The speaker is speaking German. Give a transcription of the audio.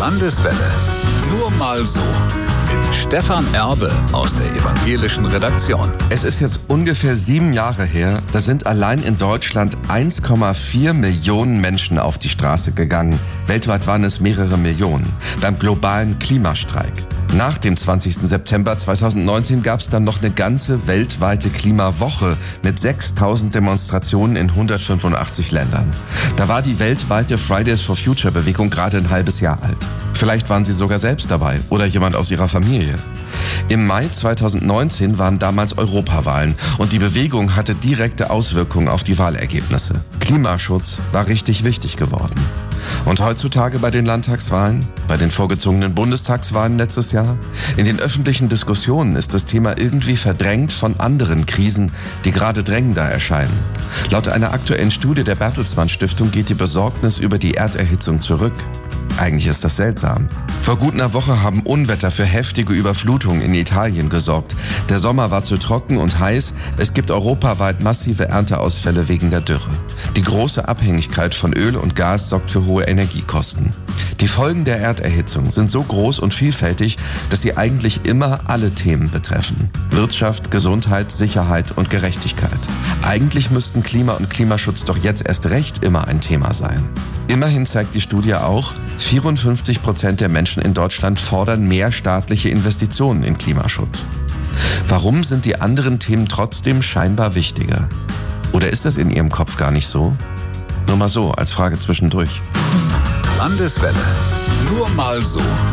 Landeswelle. Nur mal so. Mit Stefan Erbe aus der evangelischen Redaktion. Es ist jetzt ungefähr 7 Jahre her, da sind allein in Deutschland 1,4 Millionen Menschen auf die Straße gegangen. Weltweit waren es mehrere Millionen. Beim globalen Klimastreik. Nach dem 20. September 2019 gab es dann noch eine ganze weltweite Klimawoche mit 6.000 Demonstrationen in 185 Ländern. Da war die weltweite Fridays for Future Bewegung gerade ein halbes Jahr alt. Vielleicht waren Sie sogar selbst dabei oder jemand aus Ihrer Familie. Im Mai 2019 waren damals Europawahlen und die Bewegung hatte direkte Auswirkungen auf die Wahlergebnisse. Klimaschutz war richtig wichtig geworden. Und heutzutage bei den Landtagswahlen, bei den vorgezogenen Bundestagswahlen letztes Jahr, in den öffentlichen Diskussionen ist das Thema irgendwie verdrängt von anderen Krisen, die gerade drängender erscheinen. Laut einer aktuellen Studie der Bertelsmann Stiftung geht die Besorgnis über die Erderhitzung zurück. Eigentlich ist das seltsam. Vor gut einer Woche haben Unwetter für heftige Überflutungen in Italien gesorgt. Der Sommer war zu trocken und heiß. Es gibt europaweit massive Ernteausfälle wegen der Dürre. Die große Abhängigkeit von Öl und Gas sorgt für hohe Energiekosten. Die Folgen der Erderhitzung sind so groß und vielfältig, dass sie eigentlich immer alle Themen betreffen. Wirtschaft, Gesundheit, Sicherheit und Gerechtigkeit. Eigentlich müssten Klima und Klimaschutz doch jetzt erst recht immer ein Thema sein. Immerhin zeigt die Studie auch, 54% der Menschen in Deutschland fordern mehr staatliche Investitionen in Klimaschutz. Warum sind die anderen Themen trotzdem scheinbar wichtiger? Oder ist das in Ihrem Kopf gar nicht so? Nur mal so, als Frage zwischendurch. Landeswelle. Nur mal so.